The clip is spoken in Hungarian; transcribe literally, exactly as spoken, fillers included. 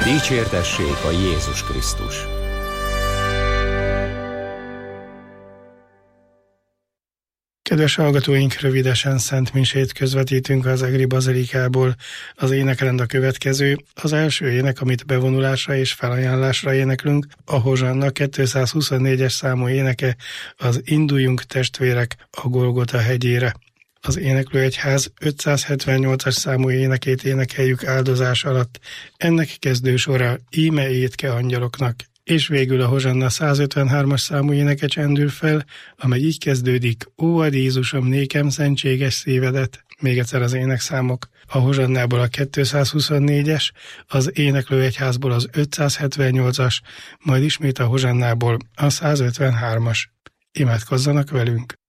Dicsértessék a Jézus Krisztus! Kedves hallgatóink, rövidesen szent misét közvetítünk az Egri Bazilikából. Az énekrend a következő. Az első ének, amit bevonulásra és felajánlásra éneklünk, a Hozsanna kétszázhuszonnégyes számú éneke, az Induljunk testvérek a Golgota hegyére. Az éneklőegyház ötszázhetvennyolcas számú énekét énekeljük áldozás alatt. Ennek kezdő sora Íme étke angyaloknak. És végül a Hozsanna százötvenhármas számú éneke csendül fel, amely így kezdődik: Ó, ad Jézusom nékem szentséges szívedet. Még egyszer az énekszámok: a Hozsannából a kétszázhuszonnégyes, az éneklőegyházból az ötszázhetvennyolcas, majd ismét a Hozsannából a százötvenhármas. Imádkozzanak velünk!